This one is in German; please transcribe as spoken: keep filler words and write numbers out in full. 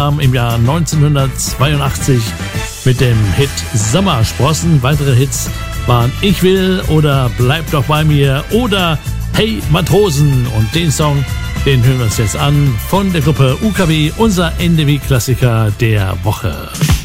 kam im Jahr neunzehnhundertzweiundachtzig mit dem Hit Sommersprossen. Weitere Hits waren Ich will oder Bleib doch bei mir oder Hey Matrosen. Und den Song, den hören wir uns jetzt an von der Gruppe U K W, unser N D W-Klassiker der Woche.